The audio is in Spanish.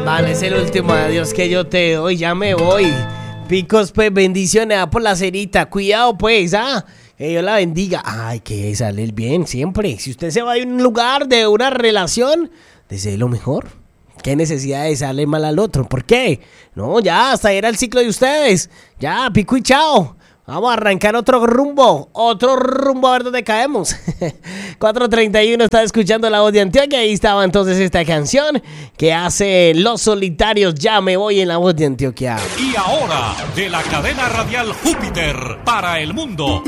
Vale, es el último adiós que yo te doy, ya me voy. Picos, pues, bendiciones, por la cerita. Cuidado, pues, que Dios la bendiga. Ay, que sale el bien siempre. Si usted se va de un lugar, de una relación, desee lo mejor. ¿Qué necesidad de desearle mal al otro? ¿Por qué? No, ya, hasta era el ciclo de ustedes. Ya, pico y chao. Vamos a arrancar otro rumbo a ver dónde caemos. 4:31 está escuchando La Voz de Antioquia. Ahí estaba entonces esta canción que hace Los Solitarios. Ya me voy en La Voz de Antioquia. Y ahora, de la cadena radial Júpiter para el mundo,